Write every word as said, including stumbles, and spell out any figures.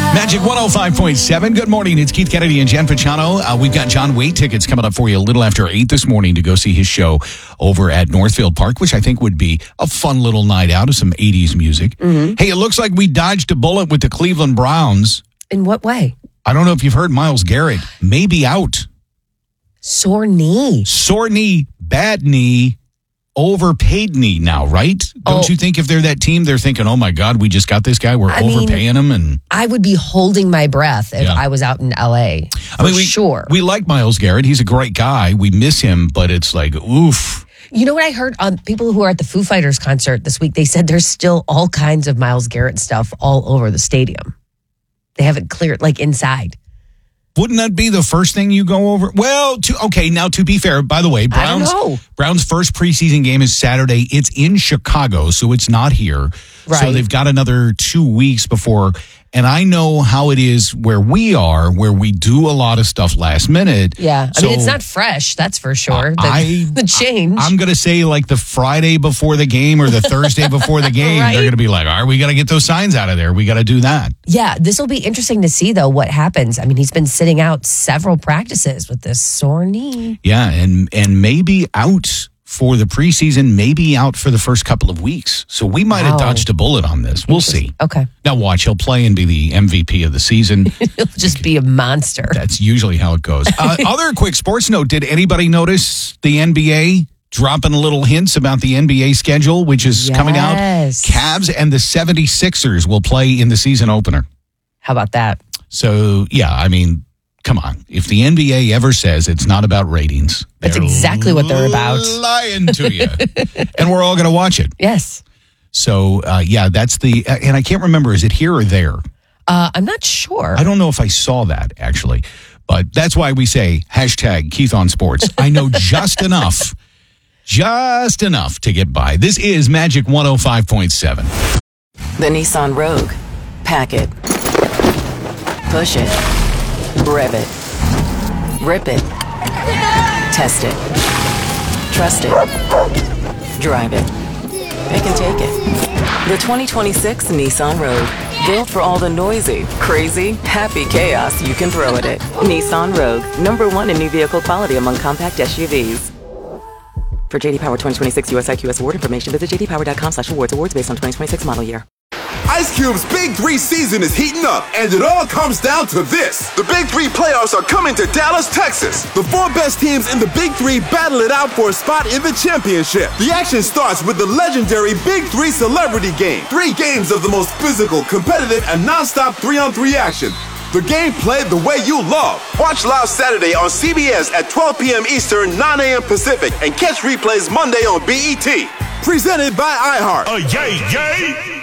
Magic one oh five point seven. Good morning. It's Keith Kennedy and Jen Pachano. Uh, we've got John Waite tickets coming up for you a little after eight this morning to go see his show over at Northfield Park, which I think would be a fun little night out of some eighties music. Mm-hmm. Hey, it looks like we dodged a bullet with the Cleveland Browns. In what way? I don't know if you've heard Myles Garrett. Maybe out. Sore knee. Sore knee, bad knee, overpaid knee now, right? Don't Oh. you think if they're that team, they're thinking, oh my God, we just got this guy. We're I mean, overpaying him. And I would be holding my breath if Yeah. I was out in L A. For I mean, we, sure. We like Myles Garrett. He's a great guy. We miss him, but it's like, oof. You know what I heard on people who are at the Foo Fighters concert this week? They said there's still all kinds of Myles Garrett stuff all over the stadium. They haven't cleared, like inside. Wouldn't that be the first thing you go over? Well, to, okay, now to be fair, by the way, Browns, I don't know. Browns' first preseason game is Saturday. It's in Chicago, so it's not here. So Right. they've got another two weeks before. And I know how it is where we are, where we do a lot of stuff last minute. Yeah. I So mean, it's not fresh, that's for sure. The, I- the change. I'm going to say like the Friday before the game or the Thursday before the game, Right. they're going to be like, all right, we got to get those signs out of there. We got to do that. yeah, this will be interesting to see, though, what happens. I mean, he's been sitting out several practices with this sore knee. Yeah, and and maybe out for the preseason, maybe out for the first couple of weeks. So we might have Wow. dodged a bullet on this. We'll see. Okay. Now watch, he'll play and be the M V P of the season. He'll just be a monster. That's usually how it goes. Uh, other quick sports note, did anybody notice the N B A dropping little hints about the N B A schedule, which is coming out? Yes. Cavs and the seventy-sixers will play in the season opener. How about that? So, yeah, I mean, come on. If the N B A ever says it's not about ratings, That's they're exactly what they're about. Lying to you. And we're all going to watch it. Yes. So, uh, yeah, that's the, uh, and I can't remember, is it here or there? Uh, I'm not sure. I don't know if I saw that, actually. But that's why we say hashtag Keith on Sports. I know just enough, just enough to get by. This is Magic one oh five point seven. The Nissan Rogue. Pack it. Push it. Rev it. Rip it. Test it. Trust it. Drive it. Pick and take it. The twenty twenty-six Nissan Rogue. Built for all the noisy, crazy, happy chaos you can throw at it. Nissan Rogue. Number one in new vehicle quality among compact S U Vs. For J D Power twenty twenty-six U S I Q S award information, visit j d power dot com slash awards. Awards based on twenty twenty-six model year. Ice Cube's Big Three season is heating up, and it all comes down to this. The Big Three playoffs are coming to Dallas, Texas. The four best teams in the Big Three battle it out for a spot in the championship. The action starts with the legendary Big Three Celebrity Game. Three games of the most physical, competitive, and non-stop three-on-three action. The game played the way you love. Watch live Saturday on C B S at twelve p.m. Eastern, nine a.m. Pacific, and catch replays Monday on B E T. Presented by iHeart. Uh, yay, yay!